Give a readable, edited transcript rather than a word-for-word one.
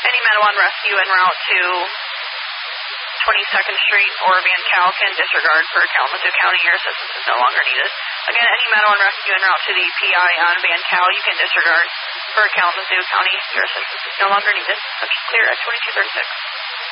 Any Metawan rescue en route to 22nd Street or Van Cal can disregard for Kalamazoo County. Your assistance is no longer needed. Again, any Metawan rescue en route to the PI on Van Cal, you can disregard for Kalamazoo County. Your assistance is no longer needed. Subject clear at 2236.